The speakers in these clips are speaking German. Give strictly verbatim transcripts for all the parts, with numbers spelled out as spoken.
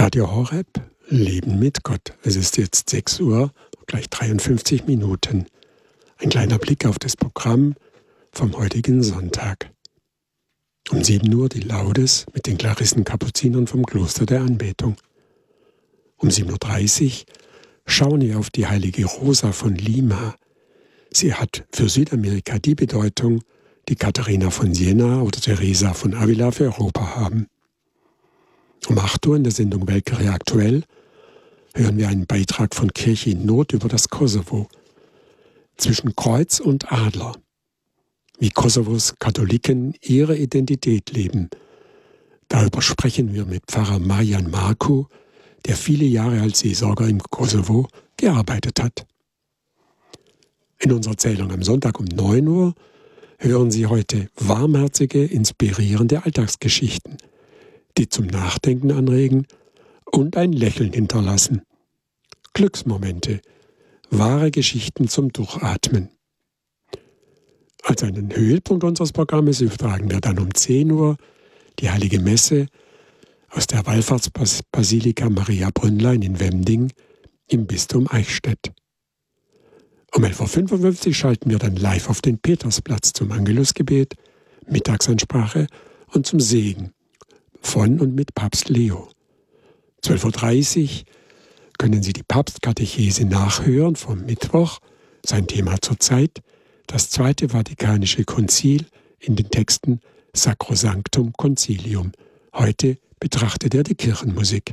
Radio Horeb, Leben mit Gott. Es ist jetzt sechs Uhr, gleich dreiundfünfzig Minuten. Ein kleiner Blick auf das Programm vom heutigen Sonntag. Um sieben Uhr die Laudes mit den Klarissen-Kapuzinern vom Kloster der Anbetung. Um sieben Uhr dreißig schauen wir auf die heilige Rosa von Lima. Sie hat für Südamerika die Bedeutung, die Katharina von Siena oder Teresa von Avila für Europa haben. Um acht Uhr in der Sendung Weltkirche aktuell hören wir einen Beitrag von Kirche in Not über das Kosovo. Zwischen Kreuz und Adler. Wie Kosovos Katholiken ihre Identität leben. Darüber sprechen wir mit Pfarrer Marian Marku, der viele Jahre als Seelsorger im Kosovo gearbeitet hat. In unserer Erzählung am Sonntag um neun Uhr hören Sie heute warmherzige, inspirierende Alltagsgeschichten, die zum Nachdenken anregen und ein Lächeln hinterlassen. Glücksmomente, wahre Geschichten zum Durchatmen. Als einen Höhepunkt unseres Programmes übertragen wir dann um zehn Uhr die Heilige Messe aus der Wallfahrtsbasilika Maria Brünnlein in Wemding im Bistum Eichstätt. Um elf Uhr fünfundfünfzig schalten wir dann live auf den Petersplatz zum Angelusgebet, Mittagsansprache und zum Segen von und mit Papst Leo. zwölf Uhr dreißig können Sie die Papstkatechese nachhören vom Mittwoch, sein Thema zur Zeit, das Zweite Vatikanische Konzil in den Texten Sacrosanctum Concilium. Heute betrachtet er die Kirchenmusik.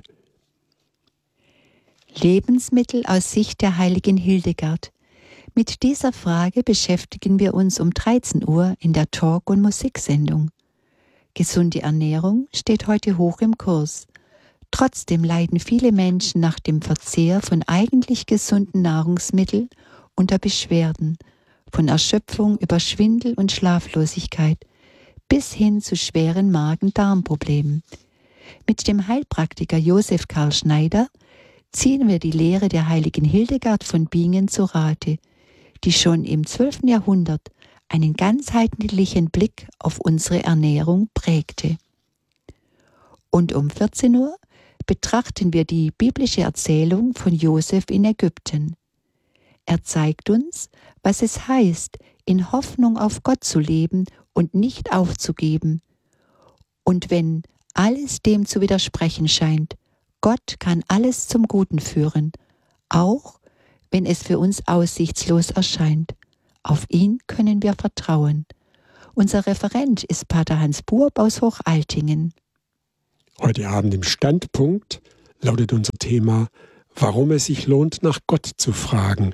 Lebensmittel aus Sicht der heiligen Hildegard. Mit dieser Frage beschäftigen wir uns um dreizehn Uhr in der Talk- und Musiksendung. Gesunde Ernährung steht heute hoch im Kurs. Trotzdem leiden viele Menschen nach dem Verzehr von eigentlich gesunden Nahrungsmitteln unter Beschwerden, von Erschöpfung über Schwindel und Schlaflosigkeit bis hin zu schweren Magen-Darm-Problemen. Mit dem Heilpraktiker Josef Karl Schneider ziehen wir die Lehre der heiligen Hildegard von Bingen zu Rate, die schon im zwölften Jahrhundert einen ganzheitlichen Blick auf unsere Ernährung prägte. Und um vierzehn Uhr betrachten wir die biblische Erzählung von Josef in Ägypten. Er zeigt uns, was es heißt, in Hoffnung auf Gott zu leben und nicht aufzugeben. Und wenn alles dem zu widersprechen scheint, Gott kann alles zum Guten führen, auch wenn es für uns aussichtslos erscheint. Auf ihn können wir vertrauen. Unser Referent ist Pater Hans Buob aus Hochaltingen. Heute Abend im Standpunkt lautet unser Thema, warum es sich lohnt, nach Gott zu fragen.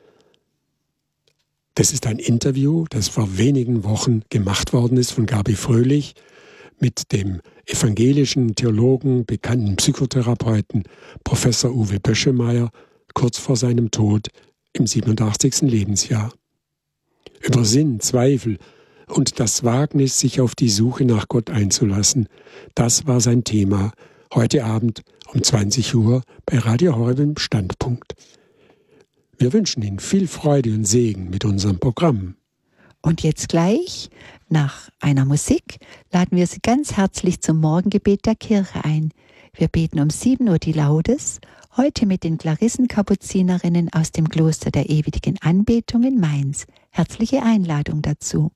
Das ist ein Interview, das vor wenigen Wochen gemacht worden ist von Gabi Fröhlich mit dem evangelischen Theologen, bekannten Psychotherapeuten Professor Uwe Böschemeyer kurz vor seinem Tod im siebenundachtzigsten Lebensjahr. Über Sinn, Zweifel und das Wagnis, sich auf die Suche nach Gott einzulassen, das war sein Thema heute Abend um zwanzig Uhr bei Radio Horeb im Standpunkt. Wir wünschen Ihnen viel Freude und Segen mit unserem Programm. Und jetzt gleich, nach einer Musik, laden wir Sie ganz herzlich zum Morgengebet der Kirche ein. Wir beten um sieben Uhr die Laudes, heute mit den Klarissen-Kapuzinerinnen aus dem Kloster der ewigen Anbetung in Mainz. Herzliche Einladung dazu.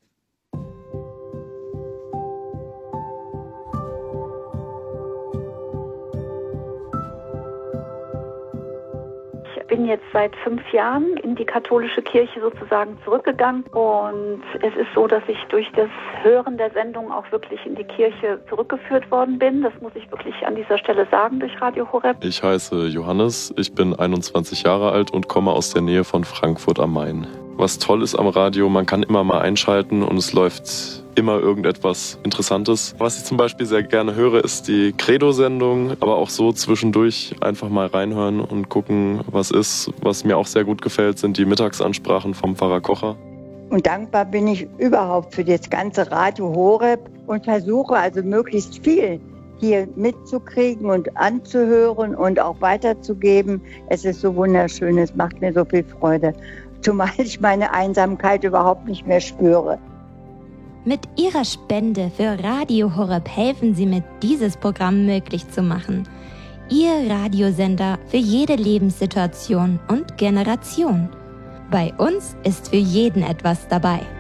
Ich bin jetzt seit fünf Jahren in die katholische Kirche sozusagen zurückgegangen und es ist so, dass ich durch das Hören der Sendung auch wirklich in die Kirche zurückgeführt worden bin. Das muss ich wirklich an dieser Stelle sagen durch Radio Horeb. Ich heiße Johannes, ich bin einundzwanzig Jahre alt und komme aus der Nähe von Frankfurt am Main. Was toll ist am Radio, man kann immer mal einschalten und es läuft immer irgendetwas Interessantes. Was ich zum Beispiel sehr gerne höre, ist die Credo-Sendung, aber auch so zwischendurch einfach mal reinhören und gucken, was ist. Was mir auch sehr gut gefällt, sind die Mittagsansprachen vom Pfarrer Kocher. Und dankbar bin ich überhaupt für das ganze Radio Horeb und versuche also möglichst viel hier mitzukriegen und anzuhören und auch weiterzugeben. Es ist so wunderschön, es macht mir so viel Freude. Zumal ich meine Einsamkeit überhaupt nicht mehr spüre. Mit Ihrer Spende für Radio Horeb helfen Sie mit, dieses Programm möglich zu machen. Ihr Radiosender für jede Lebenssituation und Generation. Bei uns ist für jeden etwas dabei.